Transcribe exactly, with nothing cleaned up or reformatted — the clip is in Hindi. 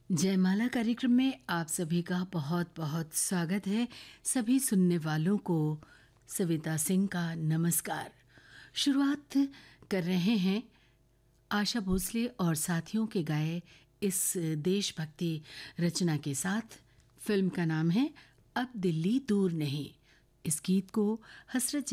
जयमाला कार्यक्रम में आप सभी का बहुत बहुत स्वागत है। सभी सुनने वालों को सविता सिंह का नमस्कार। शुरुआत कर रहे हैं आशा भोसले और साथियों के गाए इस देशभक्ति रचना के साथ। फिल्म का नाम है अब दिल्ली दूर नहीं। इस गीत को हसरत